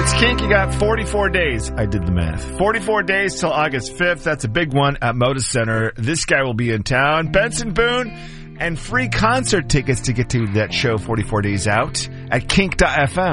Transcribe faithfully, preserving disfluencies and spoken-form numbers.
It's Kink. You got forty-four days. I did the math. forty-four days till August fifth. That's a big one at Moda Center. This guy will be in town. Benson Boone. And free concert tickets to get to that show forty-four days out at kink dot f m.